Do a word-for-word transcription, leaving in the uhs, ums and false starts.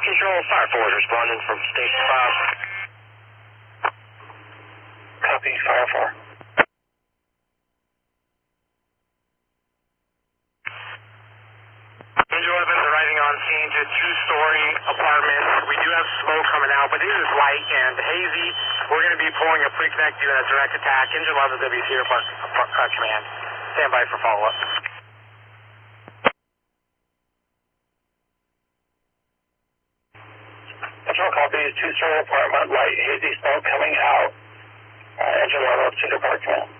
Control, Fire four is responding from Station five. Copy, Fire four. Engine eleven is arriving on scene to a two-story apartment. We do have smoke coming out, but it is light and hazy. We're going to be pulling a pre-connect doing a direct attack. Engine eleven is going to be here for uh, command. Stand by for follow-up. Control, copy. Two-story apartment, light, hazy smoke coming out. Uh, engine eleven, Cedar Park, command.